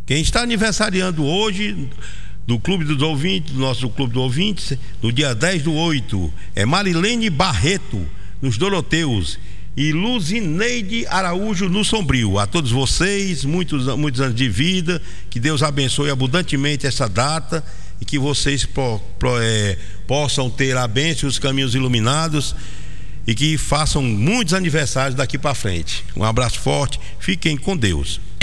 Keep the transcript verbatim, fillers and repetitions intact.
Quem está aniversariando hoje do Clube dos Ouvintes, do nosso Clube dos Ouvintes, no dia dez do oito, é Marilene Barreto, nos Doroteus, e Luzineide Araújo, no Sombrio. A todos vocês, muitos, muitos anos de vida, que Deus abençoe abundantemente essa data e que vocês pro, pro, é, possam ter a bênção e os caminhos iluminados e que façam muitos aniversários daqui para frente. Um abraço forte, fiquem com Deus.